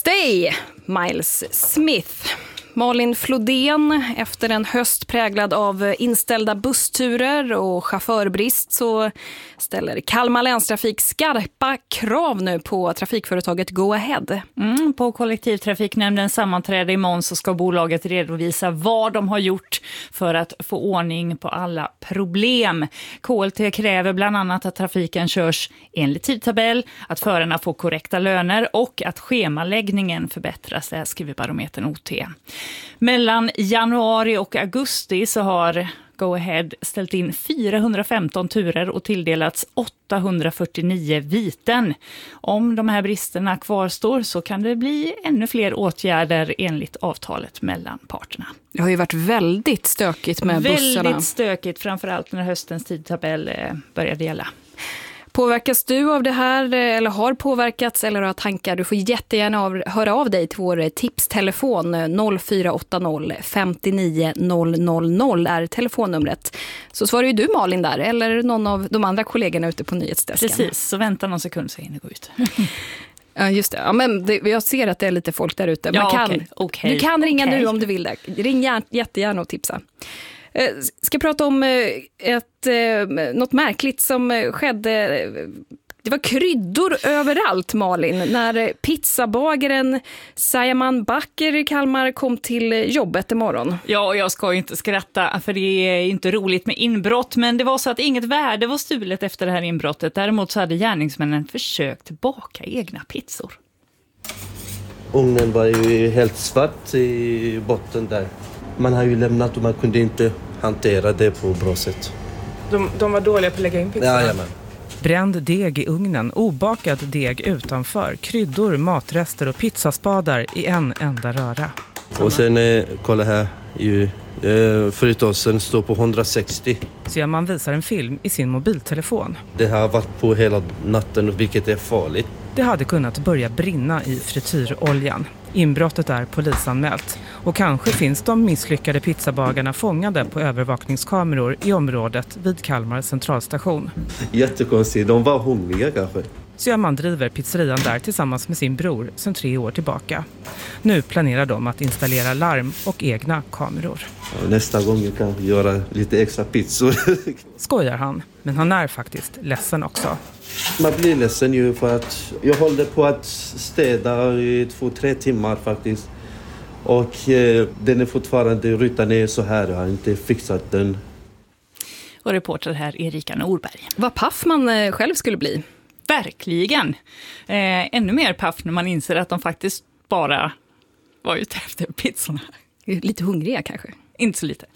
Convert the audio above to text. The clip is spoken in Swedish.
Stay, Miles Smith. Malin Flodén, efter en höst präglad av inställda bussturer och chaufförbrist så ställer Kalmar länstrafik skarpa krav nu på trafikföretaget Go Ahead. På kollektivtrafiknämndens sammanträde imorgon så ska bolaget redovisa vad de har gjort för att få ordning på alla problem. KLT kräver bland annat att trafiken körs enligt tidtabell, att förarna får korrekta löner och att schemaläggningen förbättras, det skriver Barometern OT. Mellan januari och augusti så har Go Ahead ställt in 415 turer och tilldelats 849 viten. Om de här bristerna kvarstår så kan det bli ännu fler åtgärder enligt avtalet mellan parterna. Det har ju varit väldigt stökigt med bussarna. Väldigt stökigt, framförallt när höstens tidtabell började gälla. Påverkas du av det här eller har påverkats eller har tankar? Du får jättegärna höra av dig till vår tipstelefon 0480 59 000 är telefonnumret. Så svarar ju du Malin där eller någon av de andra kollegorna ute på nyhetsdesken. Precis, så vänta någon sekund så hinner gå ut. Ja, just det. Ja, men jag ser att det är lite folk där ute. Du kan ringa nu om du vill det. Ring jättegärna och tipsa. Ska prata om något märkligt som skedde. Det var kryddor överallt, Malin, när pizzabagaren Sayaman Bakker i Kalmar kom till jobbet imorgon. Ja, jag ska ju inte skratta för det är inte roligt med inbrott, men det var så att inget värde var stulet efter det här inbrottet. Däremot så hade gärningsmännen försökt baka egna pizzor. Ugnen var ju helt svart i botten där. Man har ju lämnat och man kunde inte hantera det på bra sätt. De var dåliga på att lägga in pizza? Jajamän. Bränd deg i ugnen, obakad deg utanför, kryddor, matrester och pizzaspadar i en enda röra. Och sen, kolla här, fritosen står på 160. Så man visar en film i sin mobiltelefon. Det har varit på hela natten, vilket är farligt. Det hade kunnat börja brinna i frityroljan. Inbrottet är polisanmält. Och kanske finns de misslyckade pizzabagarna fångade på övervakningskameror i området vid Kalmar centralstation. Jättekonstigt, de var hungriga kanske. Syman driver pizzerian där tillsammans med sin bror sedan 3 år tillbaka. Nu planerar de att installera larm och egna kameror. Ja, nästa gång jag kan göra lite extra pizzor. Skojar han, men han är faktiskt ledsen också. Man blir ledsen ju för att jag håller på att städa i 2-3 timmar faktiskt. Och den är fortfarande rutan ner så här, jag har inte fixat den. Och reporter här Erika Norberg. Vad paff man själv skulle bli. Verkligen. Ännu mer paff när man inser att de faktiskt bara var ute efter pizzorna. Lite hungriga kanske. Inte så lite.